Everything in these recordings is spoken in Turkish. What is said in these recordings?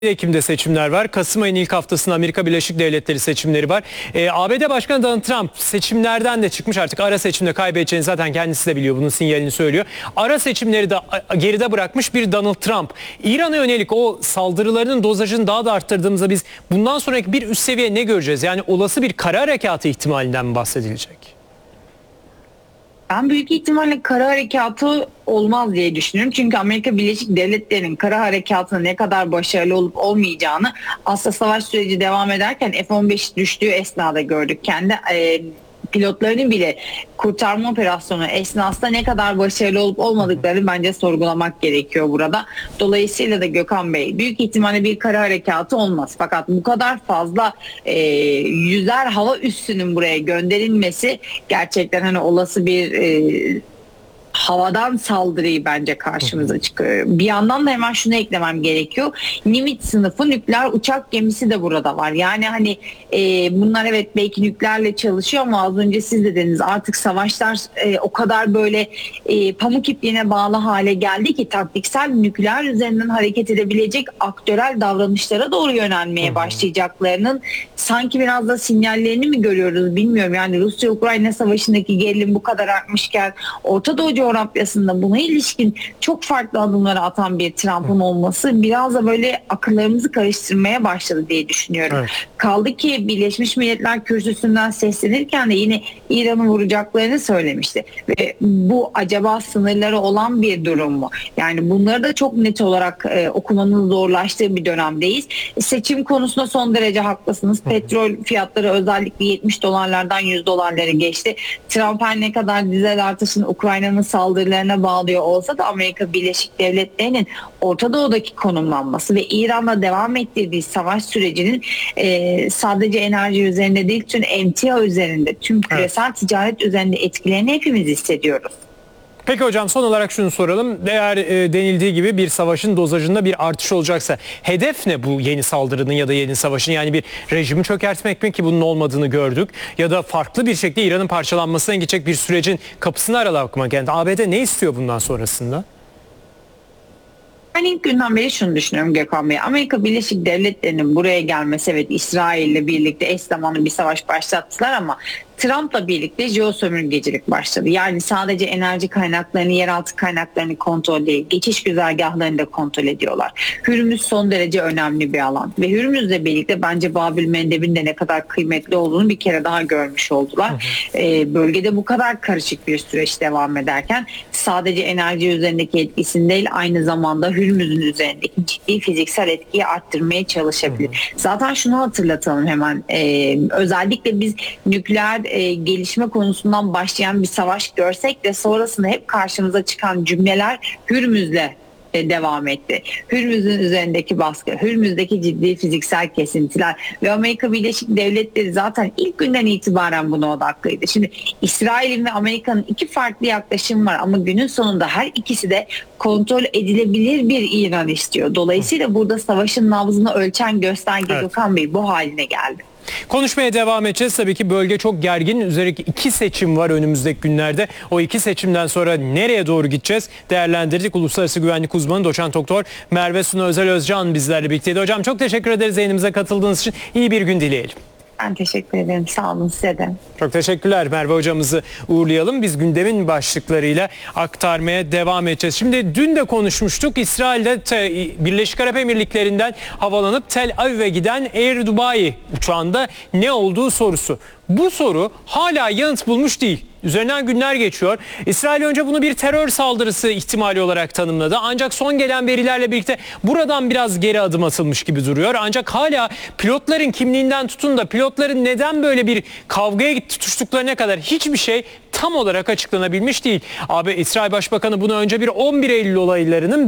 Ekim'de seçimler var. Kasım ayının ilk haftasında Amerika Birleşik Devletleri seçimleri var. ABD Başkanı Donald Trump seçimlerden de çıkmış, artık ara seçimde kaybedeceğini zaten kendisi de biliyor, bunun sinyalini söylüyor. Ara seçimleri de geride bırakmış bir Donald Trump. İran'a yönelik o saldırılarının dozajını daha da arttırdığımızda biz bundan sonraki bir üst seviye ne göreceğiz? Yani olası bir kara harekatı ihtimalinden mi bahsedilecek? Ben büyük ihtimalle kara harekatı olmaz diye düşünüyorum. Çünkü Amerika Birleşik Devletleri'nin kara harekatına ne kadar başarılı olup olmayacağını aslında savaş süreci devam ederken F-15 düştüğü esnada gördük. Kendi pilotlarının bile kurtarma operasyonu esnasında ne kadar başarılı olup olmadıklarını bence sorgulamak gerekiyor burada. Dolayısıyla da Gökhan Bey, büyük ihtimalle bir kara harekatı olmaz. Fakat bu kadar fazla yüzer hava üssünün buraya gönderilmesi gerçekten hani olası bir havadan saldırıyı bence karşımıza çıkıyor. Bir yandan da hemen şunu eklemem gerekiyor. Nimitz sınıfı nükleer uçak gemisi de burada var. Yani hani bunlar evet belki nükleerle çalışıyor ama az önce siz de dediniz, artık savaşlar o kadar böyle pamuk ipliğine bağlı hale geldi ki taktiksel nükleer üzerinden hareket edebilecek aktörel davranışlara doğru yönelmeye başlayacaklarının sanki biraz da sinyallerini mi görüyoruz bilmiyorum. Yani Rusya-Ukrayna savaşındaki gerilim bu kadar artmışken Orta Doğu coğrafyasında buna ilişkin çok farklı adımları atan bir Trump'ın olması biraz da böyle akıllarımızı karıştırmaya başladı diye düşünüyorum. Evet. Kaldı ki Birleşmiş Milletler Kürsüsü'nden seslenirken de yine İran'ı vuracaklarını söylemişti. Ve bu acaba sınırları olan bir durum mu? Yani bunları da çok net olarak okumanın zorlaştığı bir dönemdeyiz. Seçim konusunda son derece haklısınız. Petrol fiyatları özellikle $70'lardan $100'ları geçti. Trump her ne kadar dizel artışını Ukrayna'nın saldırılarına bağlıyor olsa da Amerika Birleşik Devletleri'nin Orta Doğu'daki konumlanması ve İran'la devam ettirdiği savaş sürecinin sadece enerji üzerinde değil, tüm emtia üzerinde, tüm küresel ticaret üzerinde etkilerini hepimiz hissediyoruz. Peki hocam, son olarak şunu soralım. Eğer denildiği gibi bir savaşın dozajında bir artış olacaksa hedef ne bu yeni saldırının ya da yeni savaşın? Yani bir rejimi çökertmek mi, ki bunun olmadığını gördük, ya da farklı bir şekilde İran'ın parçalanmasına gidecek bir sürecin kapısını aralamak. Yani ABD ne istiyor bundan sonrasında? Ben ilk günden beri şunu düşünüyorum Gökhan Bey. Amerika Birleşik Devletleri'nin buraya gelmesi, evet İsrail'le birlikte eş zamanlı bir savaş başlattılar ama Trump'la birlikte jeosömürgecilik başladı. Yani sadece enerji kaynaklarını, yeraltı kaynaklarını kontrol değil, geçiş güzergahlarını da kontrol ediyorlar. Hürmüz son derece önemli bir alan ve Hürmüz'le birlikte bence Bab-ül Mendeb'in de ne kadar kıymetli olduğunu bir kere daha görmüş oldular. Bölgede bu kadar karışık bir süreç devam ederken sadece enerji üzerindeki etkisini değil, aynı zamanda Hürmüz'ün üzerindeki ciddi fiziksel etkiyi arttırmaya çalışabilir. Zaten şunu hatırlatalım hemen, özellikle biz nükleer gelişme konusundan başlayan bir savaş görsek de sonrasında hep karşımıza çıkan cümleler Hürmüz'le devam etti. Hürmüz'ün üzerindeki baskı, Hürmüz'deki ciddi fiziksel kesintiler ve Amerika Birleşik Devletleri zaten ilk günden itibaren buna odaklıydı. Şimdi İsrail'in ve Amerika'nın iki farklı yaklaşım var ama günün sonunda her ikisi de kontrol edilebilir bir İran istiyor. Dolayısıyla burada savaşın nabzını ölçen gösterge Gökhan Bey bu haline geldi. Konuşmaya devam edeceğiz. Tabii ki bölge çok gergin. Üzerindeki iki seçim var önümüzdeki günlerde. O iki seçimden sonra nereye doğru gideceğiz değerlendirdik. Uluslararası güvenlik uzmanı doçent doktor Merve Suna Özel Özcan bizlerle birlikteydi. Hocam çok teşekkür ederiz yayınımıza katıldığınız için. İyi bir gün dileyelim. Ben teşekkür ederim. Sağ olun, size de. Çok teşekkürler. Merve hocamızı uğurlayalım. Biz gündemin başlıklarıyla aktarmaya devam edeceğiz. Şimdi dün de konuşmuştuk. İsrail'de Birleşik Arap Emirlikleri'nden havalanıp Tel Aviv'e giden Air Dubai uçağında ne olduğu sorusu. Bu soru hala yanıt bulmuş değil. Üzerinden günler geçiyor. İsrail önce bunu bir terör saldırısı ihtimali olarak tanımladı. Ancak son gelen verilerle birlikte buradan biraz geri adım atılmış gibi duruyor. Ancak hala pilotların kimliğinden tutun da pilotların neden böyle bir kavgaya tutuştuklarına kadar hiçbir şey tam olarak açıklanabilmiş değil. İsrail Başbakanı bunu önce bir 11 Eylül olaylarının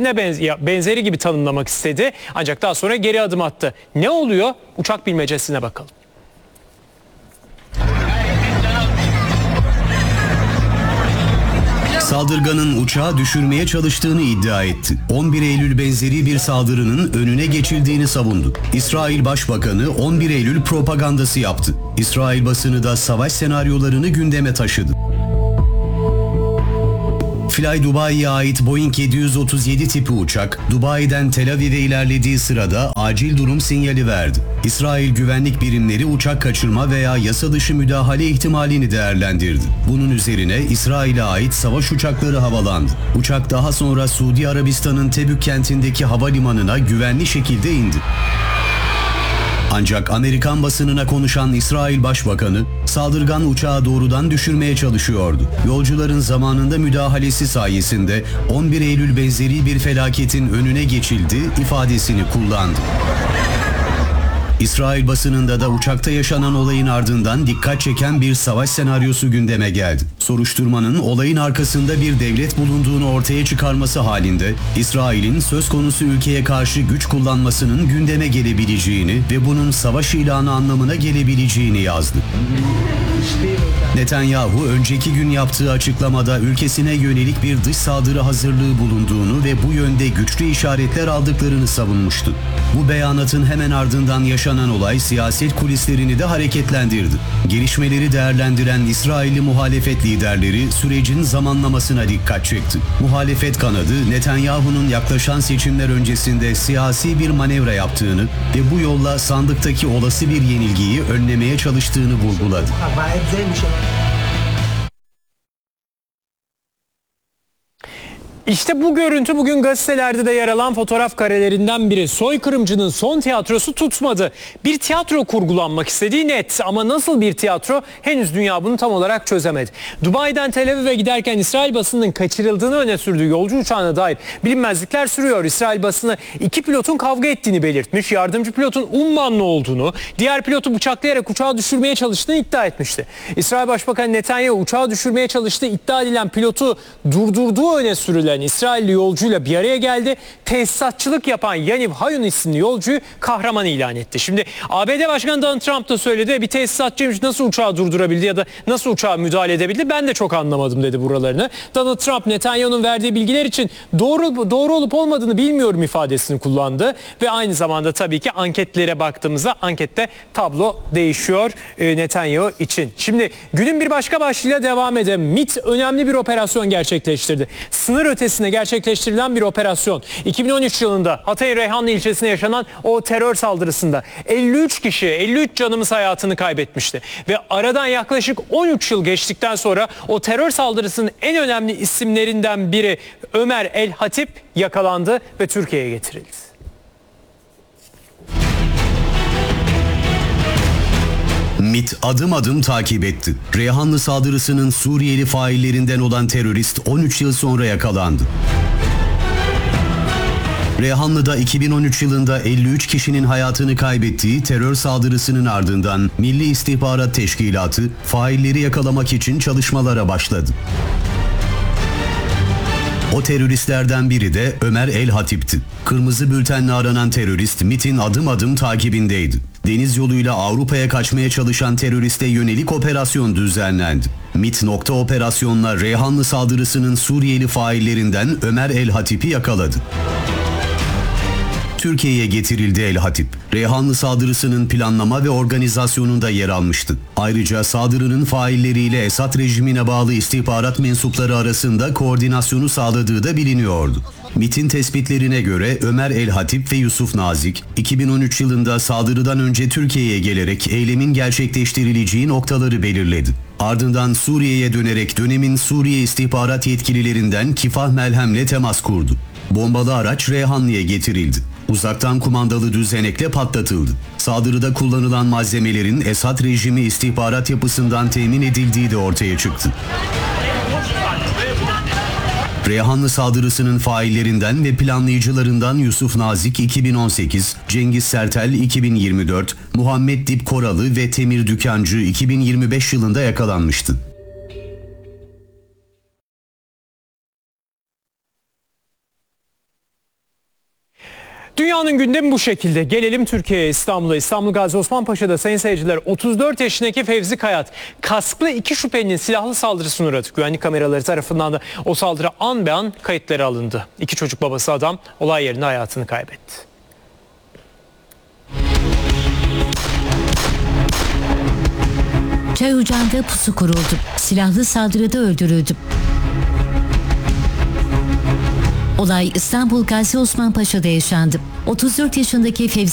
benzeri gibi tanımlamak istedi. Ancak daha sonra geri adım attı. Ne oluyor? Uçak bilmecesine bakalım. Saldırganın uçağı düşürmeye çalıştığını iddia etti. 11 Eylül benzeri bir saldırının önüne geçildiğini savundu. İsrail Başbakanı 11 Eylül propagandası yaptı. İsrail basını da savaş senaryolarını gündeme taşıdı. Fly Dubai'ye ait Boeing 737 tipi uçak, Dubai'den Tel Aviv'e ilerlediği sırada acil durum sinyali verdi. İsrail güvenlik birimleri uçak kaçırma veya yasa dışı müdahale ihtimalini değerlendirdi. Bunun üzerine İsrail'e ait savaş uçakları havalandı. Uçak daha sonra Suudi Arabistan'ın Tebük kentindeki havalimanına güvenli şekilde indi. Ancak Amerikan basınına konuşan İsrail Başbakanı, saldırgan uçağı doğrudan düşürmeye çalışıyordu. Yolcuların zamanında müdahalesi sayesinde 11 Eylül benzeri bir felaketin önüne geçildi ifadesini kullandı. İsrail basınında da uçakta yaşanan olayın ardından dikkat çeken bir savaş senaryosu gündeme geldi. Soruşturmanın olayın arkasında bir devlet bulunduğunu ortaya çıkarması halinde İsrail'in söz konusu ülkeye karşı güç kullanmasının gündeme gelebileceğini ve bunun savaş ilanı anlamına gelebileceğini yazdı. Netanyahu önceki gün yaptığı açıklamada ülkesine yönelik bir dış saldırı hazırlığı bulunduğunu ve bu yönde güçlü işaretler aldıklarını savunmuştu. Bu beyanatın hemen ardından yaşanan olay siyaset kulislerini de hareketlendirdi. Gelişmeleri değerlendiren İsrailli muhalefet liderleri sürecin zamanlamasına dikkat çekti. Muhalefet kanadı Netanyahu'nun yaklaşan seçimler öncesinde siyasi bir manevra yaptığını ve bu yolla sandıktaki olası bir yenilgiyi önlemeye çalıştığını vurguladı. İşte bu görüntü bugün gazetelerde de yer alan fotoğraf karelerinden biri. Soykırımcının son tiyatrosu tutmadı. Bir tiyatro kurgulanmak istediği net ama nasıl bir tiyatro henüz dünya bunu tam olarak çözemedi. Dubai'den Tel Aviv'e giderken İsrail basınının kaçırıldığını öne sürdüğü yolcu uçağına dair bilinmezlikler sürüyor. İsrail basını 2 pilotun kavga ettiğini belirtmiş, yardımcı pilotun Ummanlı olduğunu, diğer pilotu bıçaklayarak uçağı düşürmeye çalıştığını iddia etmişti. İsrail Başbakanı Netanyahu uçağı düşürmeye çalıştığı iddia edilen pilotu durdurduğu öne sürülen İsrailli yolcuyla bir araya geldi. Tesisatçılık yapan Yaniv Hayun isimli yolcuyu kahraman ilan etti. Şimdi ABD Başkanı Donald Trump da söyledi. Bir tesisatçıymış, nasıl uçağı durdurabildi ya da nasıl uçağa müdahale edebildi ben de çok anlamadım dedi buralarını. Donald Trump Netanyahu'nun verdiği bilgiler için doğru olup olmadığını bilmiyorum ifadesini kullandı. Ve aynı zamanda tabii ki anketlere baktığımızda ankette tablo değişiyor Netanyahu için. Şimdi günün bir başka başlığıyla devam edelim. MİT önemli bir operasyon gerçekleştirdi. Sınır ötesine gerçekleştirilen bir operasyon. 2013 yılında Hatay Reyhanlı ilçesine yaşanan o terör saldırısında 53 canımız hayatını kaybetmişti. Ve aradan yaklaşık 13 yıl geçtikten sonra o terör saldırısının en önemli isimlerinden biri Ömer El Hatip yakalandı ve Türkiye'ye getirildi. MİT adım adım takip etti. Reyhanlı saldırısının Suriyeli faillerinden olan terörist 13 yıl sonra yakalandı. Reyhanlı'da 2013 yılında 53 kişinin hayatını kaybettiği terör saldırısının ardından Milli İstihbarat Teşkilatı failleri yakalamak için çalışmalara başladı. O teröristlerden biri de Ömer El Hatip'ti. Kırmızı bültenle aranan terörist MİT'in adım adım takibindeydi. Deniz yoluyla Avrupa'ya kaçmaya çalışan teröriste yönelik operasyon düzenlendi. MİT nokta operasyonla Reyhanlı saldırısının Suriyeli faillerinden Ömer El Hatip'i yakaladı. Türkiye'ye getirildi El Hatip. Reyhanlı saldırısının planlama ve organizasyonunda yer almıştı. Ayrıca saldırının failleriyle Esad rejimine bağlı istihbarat mensupları arasında koordinasyonu sağladığı da biliniyordu. MİT'in tespitlerine göre Ömer El Hatip ve Yusuf Nazik, 2013 yılında saldırıdan önce Türkiye'ye gelerek eylemin gerçekleştirileceği noktaları belirledi. Ardından Suriye'ye dönerek dönemin Suriye istihbarat yetkililerinden Kifah Melhem'le temas kurdu. Bombalı araç Reyhanlı'ya getirildi. Uzaktan kumandalı düzenekle patlatıldı. Saldırıda kullanılan malzemelerin Esad rejimi istihbarat yapısından temin edildiği de ortaya çıktı. Reyhanlı saldırısının faillerinden ve planlayıcılarından Yusuf Nazik 2018, Cengiz Sertel 2024, Muhammed Dip Koralı ve Temir Dükancı 2025 yılında yakalanmıştı. Dünyanın gündemi bu şekilde. Gelelim Türkiye'ye, İstanbul'a. İstanbul Gazi Osman Paşa'da sayın seyirciler 34 yaşındaki Fevzi Kayat kasklı 2 şüphelinin silahlı saldırısına uğradı. Güvenlik kameraları tarafından da o saldırı an be an kayıtları alındı. 2 çocuk babası adam olay yerinde hayatını kaybetti. Çay ocağında pusu kuruldu. Silahlı saldırıda öldürüldü. Olay İstanbul Gazi Osman Paşa'da yaşandı. 34 yaşındaki Fevzi